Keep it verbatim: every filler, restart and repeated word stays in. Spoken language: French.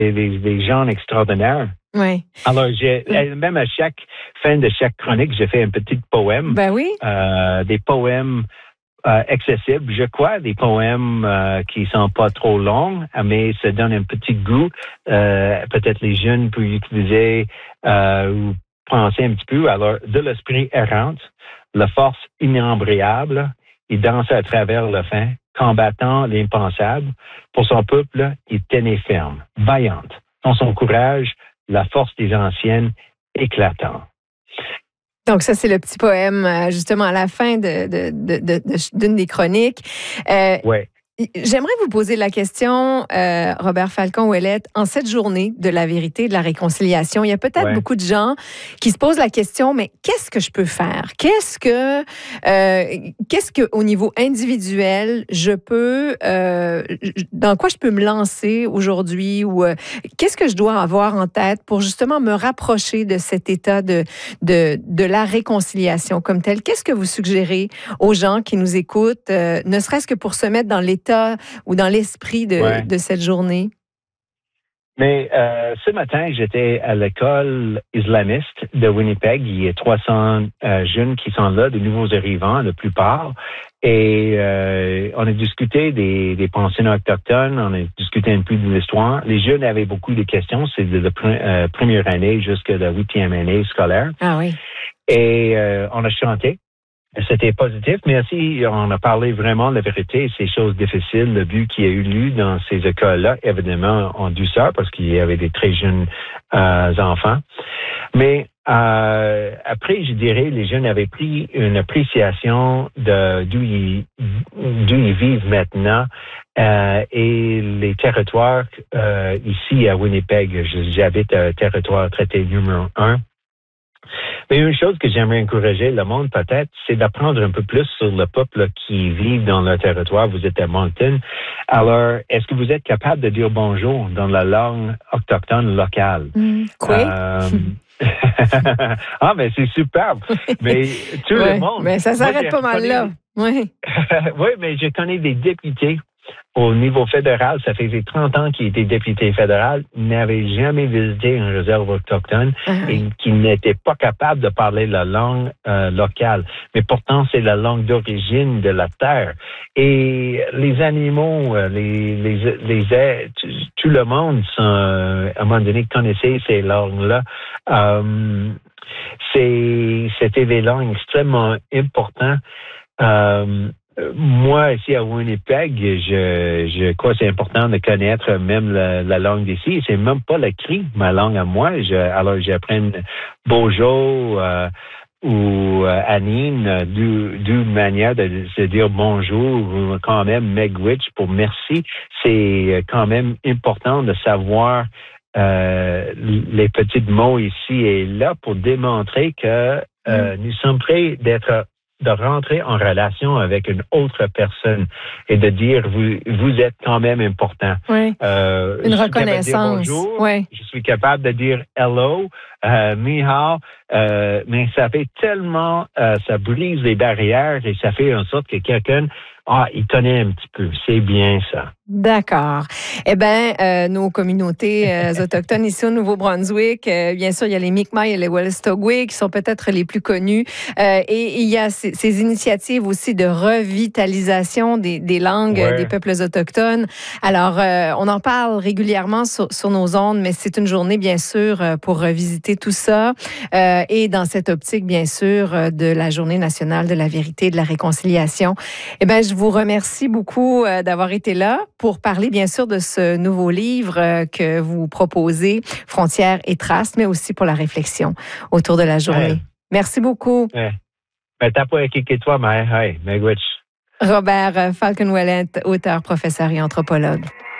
des, des, des gens extraordinaires. Oui. Alors, j'ai, même à chaque fin de chaque chronique, j'ai fait un petit poème. Ben oui. Euh, des poèmes euh, accessibles, je crois, des poèmes euh, qui sont pas trop longs, mais ça donne un petit goût. Euh, peut-être les jeunes peuvent utiliser euh, ou penser un petit peu. Alors, de l'esprit errant, la force inébranlable, il danse à travers le fin, combattant l'impensable. Pour son peuple, il tenait ferme, vaillante. Dans son courage, la force des anciennes éclatant. Donc, ça, c'est le petit poème, justement, à la fin de, de, de, de, de, d'une des chroniques. Euh, oui. J'aimerais vous poser la question, euh, Robert Falcon-Ouellette, en cette journée de la vérité et de la réconciliation, il y a peut-être ouais. beaucoup de gens qui se posent la question, mais qu'est-ce que je peux faire? Qu'est-ce que, euh, qu'est-ce que, au niveau individuel, je peux, euh, dans quoi je peux me lancer aujourd'hui ou euh, qu'est-ce que je dois avoir en tête pour justement me rapprocher de cet état de, de, de la réconciliation comme tel? Qu'est-ce que vous suggérez aux gens qui nous écoutent, euh, ne serait-ce que pour se mettre dans l'état ou dans l'esprit de, ouais. de cette journée? Mais euh, ce matin, j'étais à l'école islamiste de Winnipeg. Il y a trois cents euh, jeunes qui sont là, de nouveaux arrivants, la plupart. Et euh, on a discuté des, des pensionnats autochtones, on a discuté un peu de l'histoire. Les jeunes avaient beaucoup de questions. C'est de la pre- euh, première année jusqu'à la huitième année scolaire. Ah oui. Et euh, on a chanté. C'était positif, mais aussi on a parlé vraiment de la vérité, ces choses difficiles, le but qui a eu lieu dans ces écoles-là, évidemment en douceur, parce qu'il y avait des très jeunes euh, enfants. Mais euh, après, je dirais, les jeunes avaient pris une appréciation de d'où ils, d'où ils vivent maintenant euh, et les territoires euh, ici à Winnipeg. J'habite un territoire traité numéro un. Mais une chose que j'aimerais encourager le monde peut-être, c'est d'apprendre un peu plus sur le peuple qui vit dans le territoire. Vous êtes à Moncton. Alors, est-ce que vous êtes capable de dire bonjour dans la langue autochtone locale? Mmh, quoi? Euh... ah, mais c'est superbe. Mais tout ouais, le monde. Mais ça s'arrête pas mal là. Oui. oui, mais je connais des députés. Au niveau fédéral, ça faisait trente ans qu'il était député fédéral, n'avait jamais visité une réserve autochtone uh-huh. et qui n'était pas capable de parler la langue euh, locale. Mais pourtant, c'est la langue d'origine de la terre. Et les animaux, les, les, les, les tout le monde, sont, à un moment donné, connaissait ces langues-là. Euh, c'est, c'était des langues extrêmement importantes. Euh, Moi, ici à Winnipeg, je, je crois que c'est important de connaître même la, la langue d'ici. C'est même pas l'écrit, ma langue à moi. Je, alors, j'apprends Bojo euh, ou euh, Anine, d'une manière de se dire bonjour, ou quand même Megwitch pour merci. C'est quand même important de savoir euh, les petits mots ici et là pour démontrer que euh, nous sommes prêts d'être de rentrer en relation avec une autre personne et de dire vous vous êtes quand même important. Oui. Euh, une reconnaissance. Bonjour, oui. Je suis capable de dire hello, euh, ni hao, euh, mais ça fait tellement, euh, ça brise les barrières et ça fait en sorte que quelqu'un, ah, il connaît un petit peu. C'est bien ça. D'accord. Eh bien, euh, nos communautés euh, autochtones ici au Nouveau-Brunswick, euh, bien sûr, il y a les Mi'kmaq et les Wolastoqey qui sont peut-être les plus connus. Euh, et il y a ces, ces initiatives aussi de revitalisation des, des langues ouais. des peuples autochtones. Alors, euh, on en parle régulièrement sur, sur nos ondes, mais c'est une journée, bien sûr, pour revisiter tout ça. Euh, et dans cette optique, bien sûr, de la Journée nationale de la vérité et de la réconciliation. Eh bien, je vous remercie beaucoup euh, d'avoir été là pour parler, bien sûr, de ce nouveau livre euh, que vous proposez, Frontières et Traces, mais aussi pour la réflexion autour de la journée. Ouais. Merci beaucoup. Ouais. Ben, t'as pas écouté toi, mais hey, Megwitch. Robert Falcon-Ouellette, auteur, professeur et anthropologue.